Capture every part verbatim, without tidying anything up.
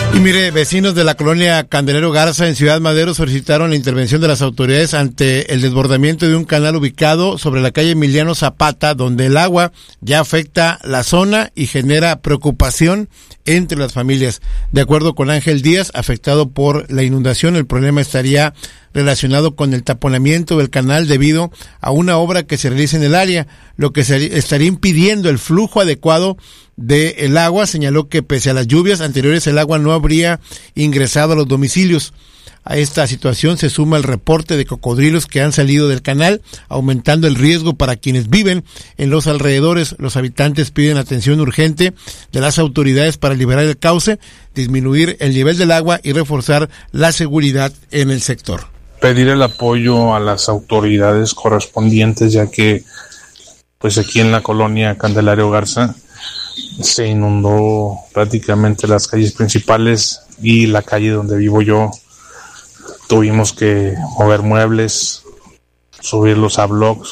Y mire, vecinos de la colonia Candelero Garza en Ciudad Madero solicitaron la intervención de las autoridades ante el desbordamiento de un canal ubicado sobre la calle Emiliano Zapata, donde el agua ya afecta la zona y genera preocupación entre las familias. De acuerdo con Ángel Díaz, afectado por la inundación, el problema estaría relacionado con el taponamiento del canal debido a una obra que se realiza en el área, lo que se estaría impidiendo el flujo adecuado del agua. Señaló que pese a las lluvias anteriores el agua no habría ingresado a los domicilios. A esta situación se suma el reporte de cocodrilos que han salido del canal, aumentando el riesgo para quienes viven en los alrededores. Los habitantes piden atención urgente de las autoridades para liberar el cauce, disminuir el nivel del agua y reforzar la seguridad en el sector. Pedir el apoyo a las autoridades correspondientes, ya que pues aquí en la colonia Candelario Garza se inundó prácticamente las calles principales y la calle donde vivo yo. Tuvimos que mover muebles, subirlos a bloques,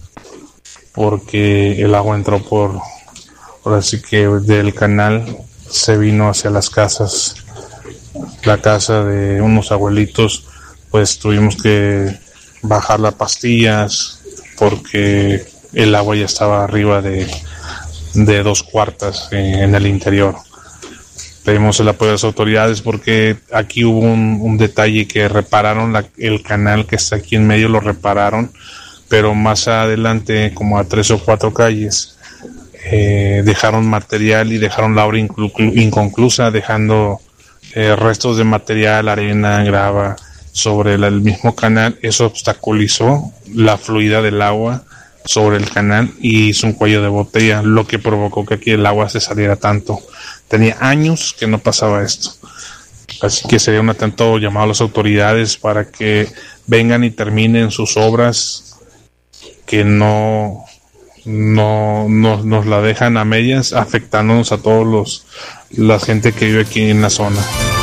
porque el agua entró por, por así que del canal se vino hacia las casas. La casa de unos abuelitos, pues tuvimos que bajar las pastillas porque el agua ya estaba arriba de, de dos cuartas en el interior. Pedimos el apoyo de las autoridades porque aquí hubo un, un detalle que repararon la, el canal que está aquí en medio, lo repararon, pero más adelante, como a tres o cuatro calles, eh, dejaron material y dejaron la obra inclu- inconclusa, dejando eh, restos de material, arena, grava, sobre el, el mismo canal. Eso obstaculizó la fluida del agua sobre el canal y hizo un cuello de botella, lo que provocó que aquí el agua se saliera tanto. Tenía años que no pasaba esto. Así que sería un atento llamado a las autoridades para que vengan y terminen sus obras, que no, no, no nos la dejan a medias, afectándonos a todos los, la gente que vive aquí en la zona.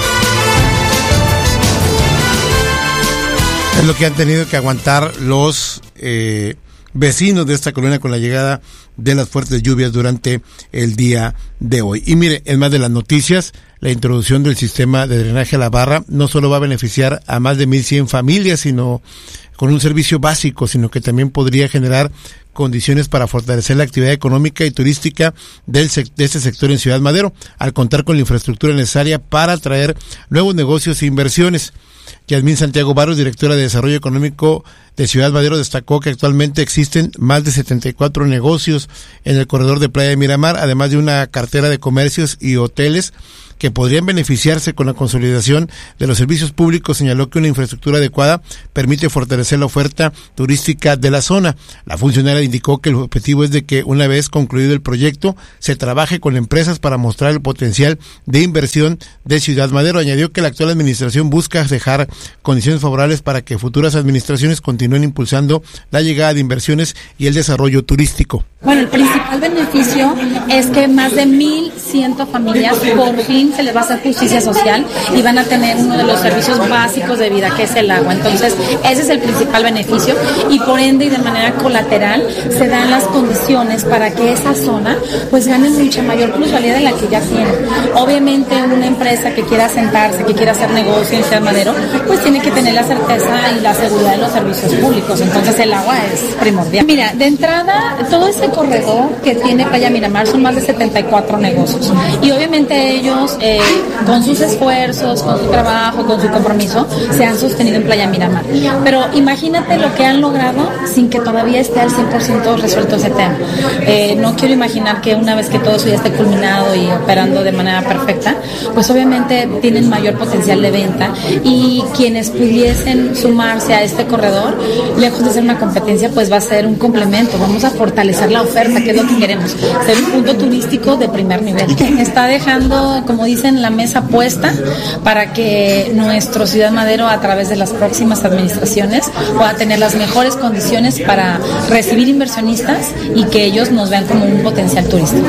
Es lo que han tenido que aguantar los eh, vecinos de esta colonia con la llegada de las fuertes lluvias durante el día de hoy. Y mire, en más de las noticias, la introducción del sistema de drenaje a la barra no solo va a beneficiar a más de mil cien familias, sino con un servicio básico, sino que también podría generar condiciones para fortalecer la actividad económica y turística del sec- de este sector en Ciudad Madero, al contar con la infraestructura necesaria para atraer nuevos negocios e inversiones. Yasmín Santiago Barros, directora de Desarrollo Económico de Ciudad Madero, destacó que actualmente existen más de setenta y cuatro negocios en el corredor de Playa de Miramar, además de una cartera de comercios y hoteles que podrían beneficiarse con la consolidación de los servicios públicos. Señaló que una infraestructura adecuada permite fortalecer la oferta turística de la zona. La funcionaria indicó que el objetivo es de que una vez concluido el proyecto se trabaje con empresas para mostrar el potencial de inversión de Ciudad Madero. Añadió que la actual administración busca dejar condiciones favorables para que futuras administraciones continúen impulsando la llegada de inversiones y el desarrollo turístico. Bueno, el principal beneficio es que más de mil cien familias por fin se les va a hacer justicia social y van a tener uno de los servicios básicos de vida, que es el agua. Entonces, ese es el principal beneficio y por ende y de manera colateral se dan las condiciones para que esa zona pues gane mucha mayor plusvalía de la que ya tiene. Obviamente una empresa que quiera sentarse, que quiera hacer negocio en Ciudad Madero, pues tiene que tener la certeza y la seguridad de los servicios públicos. Entonces el agua es primordial. Mira, de entrada, todo ese corredor que tiene Playa Miramar son más de setenta y cuatro negocios y obviamente ellos eh, con sus esfuerzos, con su trabajo, con su compromiso se han sostenido en Playa Miramar, pero imagínate lo que han logrado sin que todavía esté al cien por ciento resuelto ese tema. Eh, no quiero imaginar que una vez que todo eso ya esté culminado y operando de manera perfecta, pues obviamente tienen mayor potencial de venta y quienes pudiesen sumarse a este corredor, lejos de ser una competencia, pues va a ser un complemento. Vamos a fortalecer la oferta, que es lo que queremos, ser un punto turístico de primer nivel. Está dejando, como dicen, la mesa puesta para que nuestro Ciudad Madero, a través de las próximas administraciones, pueda tener las mejores condiciones para recibir inversionistas y que ellos nos vean como un potencial turístico.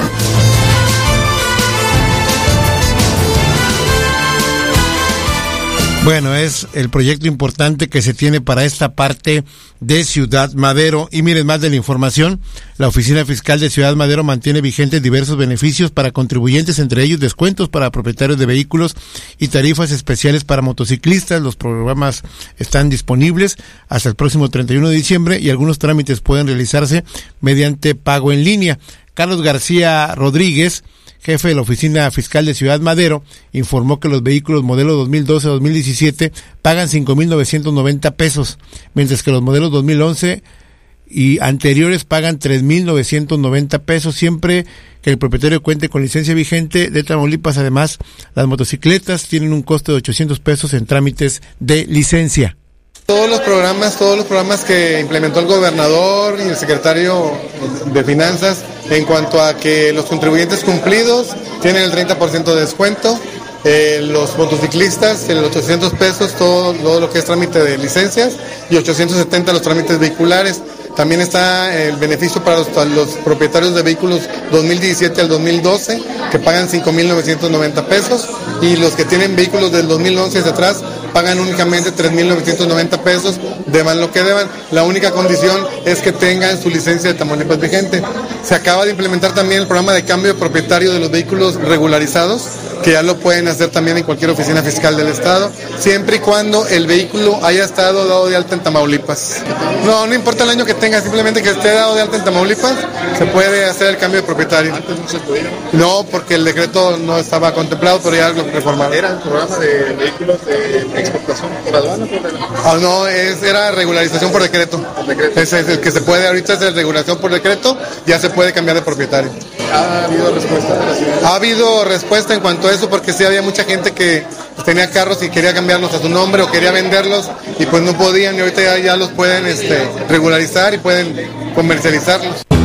Bueno, es el proyecto importante que se tiene para esta parte de Ciudad Madero. Y miren más de la información. La Oficina Fiscal de Ciudad Madero mantiene vigentes diversos beneficios para contribuyentes, entre ellos descuentos para propietarios de vehículos y tarifas especiales para motociclistas. Los programas están disponibles hasta el próximo treinta y uno de diciembre y algunos trámites pueden realizarse mediante pago en línea. Carlos García Rodríguez, jefe de la Oficina Fiscal de Ciudad Madero, informó que los vehículos modelo dos mil doce a dos mil diecisiete pagan cinco mil novecientos noventa pesos, mientras que los modelos dos mil once y anteriores pagan tres mil novecientos noventa pesos, siempre que el propietario cuente con licencia vigente de Tamaulipas. Además, las motocicletas tienen un costo de ochocientos pesos en trámites de licencia. Todos los programas, todos los programas que implementó el gobernador y el secretario de Finanzas en cuanto a que los contribuyentes cumplidos tienen el treinta por ciento de descuento, eh, los motociclistas el ochocientos pesos, todo, todo lo que es trámite de licencias, y ochocientos setenta los trámites vehiculares. También está el beneficio para los, los propietarios de vehículos dos mil diecisiete al dos mil doce, que pagan cinco mil novecientos noventa pesos, y los que tienen vehículos del dos mil once hacia atrás pagan únicamente tres mil novecientos noventa pesos, deban lo que deban. La única condición es que tengan su licencia de Tamaulipas vigente. Se acaba de implementar también el programa de cambio de propietario de los vehículos regularizados, que ya lo pueden hacer también en cualquier oficina fiscal del estado, siempre y cuando el vehículo haya estado dado de alta en Tamaulipas. No, no importa el año que tenga, simplemente que esté dado de alta en Tamaulipas, se puede hacer el cambio de propietario. ¿Antes no se podía? No, porque el decreto no estaba contemplado, pero ya lo reformaron. ¿Era el programa de vehículos de exportación por aduana? Ah, no, es, era regularización por decreto. ¿Por decreto? Ese es el que se puede, ahorita es de regulación por decreto, ya se puede cambiar de propietario. ¿Ha habido respuesta de la ciudad? Ha habido respuesta en cuanto a eso, porque sí había mucha gente que tenía carros y quería cambiarlos a su nombre o quería venderlos y pues no podían, y ahorita ya, ya los pueden este, regularizar y pueden comercializarlos.